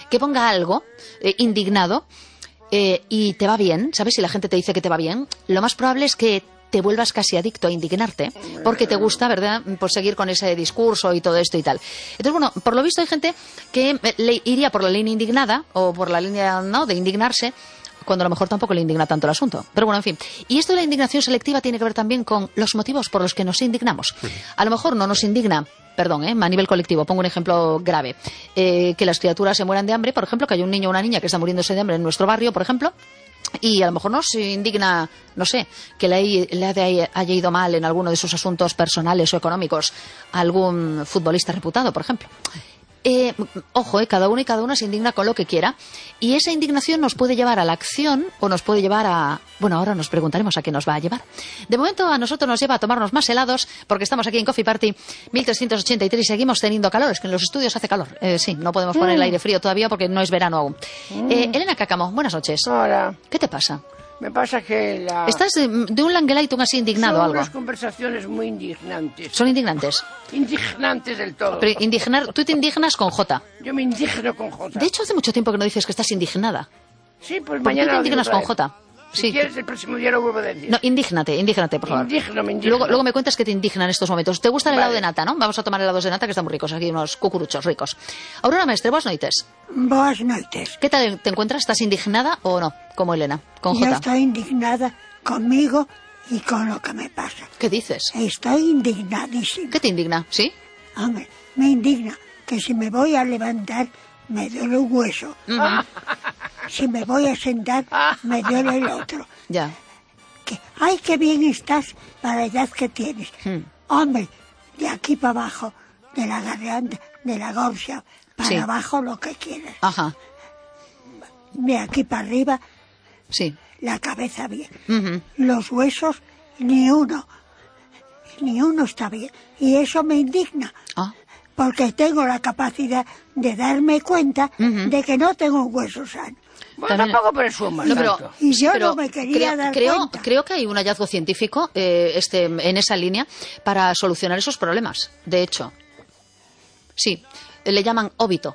que ponga algo indignado y te va bien, ¿sabes? Si la gente te dice que te va bien, lo más probable es que te vuelvas casi adicto a indignarte, porque te gusta, ¿verdad?, por seguir con ese discurso y todo esto y tal. Entonces, bueno, por lo visto hay gente que iría por la línea indignada, o por la línea, ¿no?, de indignarse, cuando a lo mejor tampoco le indigna tanto el asunto. Pero bueno, en fin. Y esto de la indignación selectiva tiene que ver también con los motivos por los que nos indignamos. A lo mejor no nos indigna, perdón, a nivel colectivo, pongo un ejemplo grave, que las criaturas se mueran de hambre, por ejemplo, que hay un niño o una niña que está muriéndose de hambre en nuestro barrio, por ejemplo, y a lo mejor nos indigna, no sé, que le haya ido mal en alguno de sus asuntos personales o económicos a algún futbolista reputado, por ejemplo. Ojo, cada uno y cada una se indigna con lo que quiera, y esa indignación nos puede llevar a la acción o nos puede llevar a... Bueno, ahora nos preguntaremos a qué nos va a llevar. De momento a nosotros nos lleva a tomarnos más helados, porque estamos aquí en Coffee Party 1383 y seguimos teniendo calor. Es que en los estudios hace calor. Sí, no podemos poner el aire frío todavía porque no es verano aún. Elena Cáccamo, buenas noches. Hola. ¿Qué te pasa? Me pasa que Estás de un languelaitung así indignado. Son algo. unas conversaciones muy indignantes. ¿Son indignantes? Indignantes del todo. Pero tú te indignas con J. Yo me indigno con J. De hecho, hace mucho tiempo que no dices que estás indignada. Sí, pues ¿Por mañana qué te indignas con J? Si quieres, el próximo día lo vuelvo a decir. No, indígnate, por favor. Me indigno. Luego me cuentas que te indigna en estos momentos. ¿Te gusta el helado de nata, no? Vamos a tomar helados de nata, que están muy ricos. Aquí unos cucuruchos ricos. Aurora Mestre, boas noites. Boas noites. ¿Qué tal te encuentras? ¿Estás indignada o no? Como Elena, con J. Yo estoy indignada conmigo y con lo que me pasa. ¿Qué dices? Estoy indignadísima. ¿Qué te indigna? ¿Sí? Hombre, me indigna que si me voy a levantar me duele un hueso. Si me voy a sentar me duele el otro. Ya. ¡Ay, qué bien estás para la edad que tienes! Hombre, de aquí para abajo, de la garganta, de la gorja, para abajo lo que quieras. Ajá. De aquí para arriba, sí, la cabeza bien. Los huesos, ni uno está bien. Y eso me indigna. Porque tengo la capacidad de darme cuenta de que no tengo un hueso sano. Bueno, tampoco presumo. Y yo no me quería dar cuenta. Creo que hay un hallazgo científico en esa línea para solucionar esos problemas. De hecho, sí, le llaman óbito.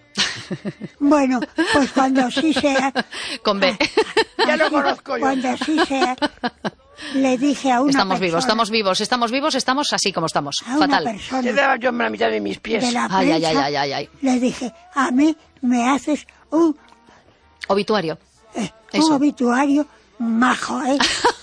Bueno, pues cuando sí sea... Con B. Ya lo conozco yo. Cuando sí sea... Le dije a una estamos persona... estamos vivos, estamos así como estamos. A fatal. Una persona te daba yo la mitad de mis pies. De la prensa, ay. Le dije, a mí me haces un... obituario. Un obituario majo, ¿eh?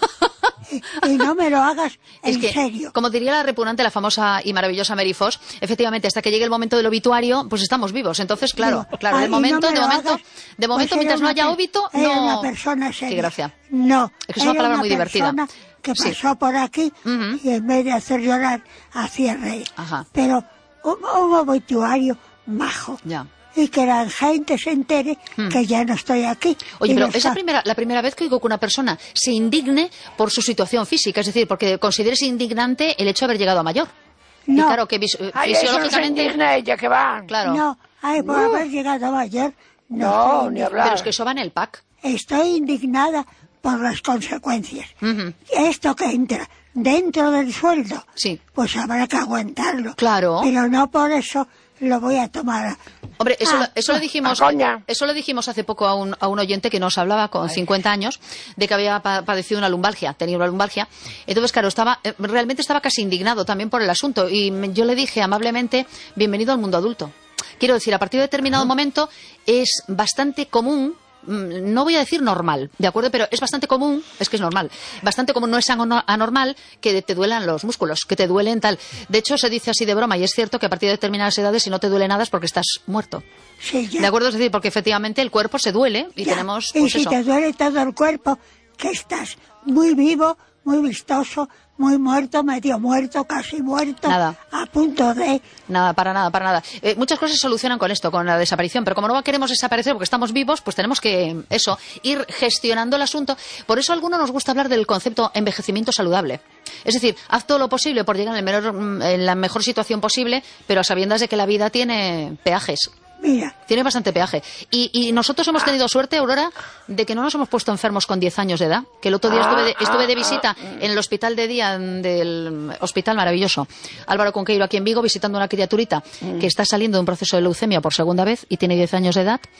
Y no me lo hagas en serio. Como diría la repugnante, la famosa y maravillosa Mary Fox, efectivamente, hasta que llegue el momento del obituario, pues estamos vivos. Entonces, claro, de momento, mientras no haya óbito, era no... una persona seria. Sí, gracias. No, es que es una palabra muy divertida. Que pasó por aquí y en vez de hacer llorar, hacía reír. Ajá. Pero un obituario majo. Ya. Y que la gente se entere que ya no estoy aquí. Oye, pero es la primera vez que oigo que una persona se indigne por su situación física, es decir, porque consideres indignante el hecho de haber llegado a mayor. No. Y claro que fisiológicamente... Eso no se indigna ella, que va. Claro. No, por haber llegado a mayor, no ni hablar. Pero es que eso va en el pack. Estoy indignada por las consecuencias. Esto que entra dentro del sueldo, pues habrá que aguantarlo. Claro. Pero no por eso lo voy a tomar. Hombre, eso lo dijimos hace poco a un oyente que nos hablaba con 50 años de que había padecido una lumbalgia, tenía una lumbalgia. Entonces, claro, realmente estaba casi indignado también por el asunto y yo le dije amablemente, bienvenido al mundo adulto. Quiero decir, a partir de determinado momento es bastante común, no voy a decir normal, ¿de acuerdo? Pero es bastante común, es que es normal, bastante común, no es anormal que te duelan los músculos, que te duelen tal. De hecho, se dice así de broma, y es cierto que a partir de determinadas edades, si no te duele nada es porque estás muerto. Sí, ya. ¿De acuerdo? Es decir, porque efectivamente el cuerpo se duele y tenemos... Pues y si te duele todo el cuerpo, que estás muy vivo, muy vistoso, muy muerto, medio muerto, casi muerto, nada. A punto de... Nada, para nada. Muchas cosas se solucionan con esto, con la desaparición, pero como no queremos desaparecer porque estamos vivos, pues tenemos que, ir gestionando el asunto. Por eso a algunos nos gusta hablar del concepto envejecimiento saludable. Es decir, haz todo lo posible por llegar en la mejor situación posible, pero a sabiendas de que la vida tiene peajes. Mira. Tiene bastante peaje. Y nosotros hemos tenido suerte, Aurora, de que no nos hemos puesto enfermos con 10 años de edad. Que el otro día estuve de visita en el hospital de día del hospital maravilloso Álvaro Conqueiro aquí en Vigo, visitando a una criaturita que está saliendo de un proceso de leucemia por segunda vez y tiene 10 años de edad.